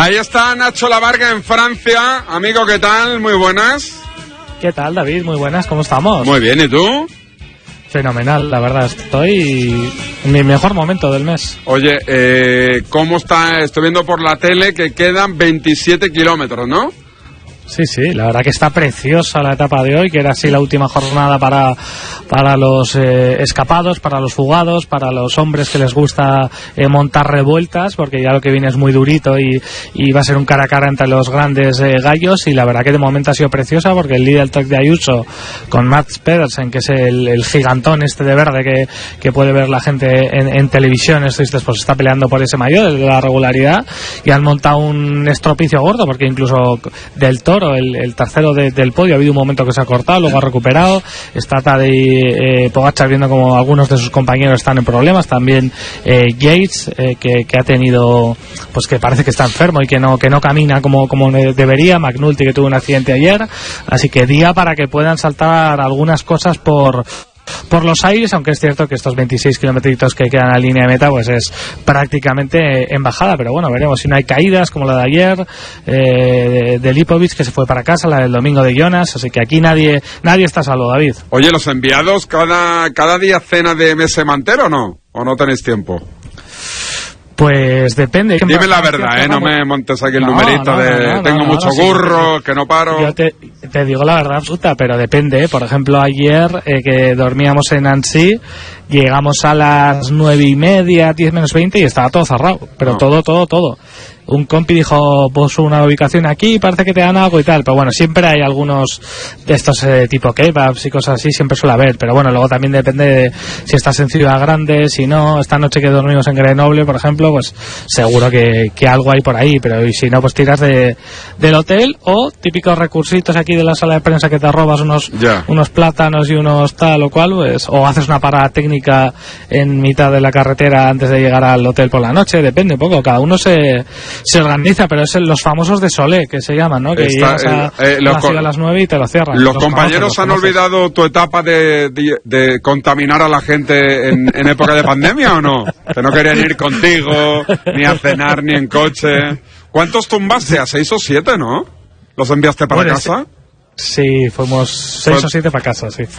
Ahí está Nacho Lavarga en Francia. Amigo, ¿qué tal? Muy buenas. ¿Qué tal, David? Muy buenas, ¿cómo estamos? Muy bien, ¿y tú? Fenomenal, la verdad, estoy en mi mejor momento del mes. Oye, ¿cómo está? Estoy viendo por la tele que quedan 27 kilómetros, ¿no? Sí, la verdad que está preciosa la etapa de hoy, que era así la última jornada para los escapados, para los fugados, para los hombres que les gusta montar revueltas, porque ya lo que viene es muy durito y va a ser un cara a cara entre los grandes gallos, y la verdad que de momento ha sido preciosa, porque el líder Trek de Ayuso con Mats Pedersen, que es el gigantón este de verde que puede ver la gente en televisión, pues está peleando por ese maillot de la regularidad, y han montado un estropicio gordo, porque incluso del Toro, el tercero del podio, ha habido un momento que se ha cortado, luego ha recuperado. Está Tadej Pogačar viendo como algunos de sus compañeros están en problemas, también Yates, que ha tenido, pues que parece que está enfermo y que no camina como debería. McNulty, que tuvo un accidente ayer, así que día para que puedan saltar algunas cosas por los aires, aunque es cierto que estos 26 kilometritos que quedan a línea de meta pues es prácticamente en bajada, pero bueno, veremos si no hay caídas como la de ayer de Lipovic, que se fue para casa, la del domingo de Jonas, así que aquí nadie está a salvo, David. Oye, ¿los enviados cada día cena de mese mantero o no tenéis tiempo? Pues depende. Dime la verdad, no me montes aquí el numerito tengo mucho curro, que no paro. Yo te digo la verdad absoluta, pero depende. Por ejemplo, ayer que dormíamos en Annecy, llegamos a las 9:30, 10 menos 20 y estaba todo cerrado, pero todo. Un compi dijo, pues una ubicación aquí, parece que te dan algo y tal, pero bueno, siempre hay algunos de estos tipo kebabs y cosas así, siempre suele haber, pero bueno, luego también depende de si estás en ciudad grande, si no. Esta noche que dormimos en Grenoble, por ejemplo, pues seguro que algo hay por ahí, pero y si no, pues tiras del hotel, o típicos recursitos aquí de la sala de prensa que te robas unos plátanos y unos tal o cual, pues, o haces una parada técnica en mitad de la carretera antes de llegar al hotel por la noche, depende un poco, cada uno se organiza, pero es los famosos de Solé, que se llaman, ¿no? Que llegas a la ciudad a las 9 y te lo cierran. Los compañeros han olvidado tu etapa de contaminar a la gente en época de pandemia, ¿o no? Que no querían ir contigo, ni a cenar, ni en coche. ¿Cuántos tumbaste? ¿A 6 o 7, no? ¿Los enviaste para casa? Sí, fuimos 6 o 7 para casa, sí.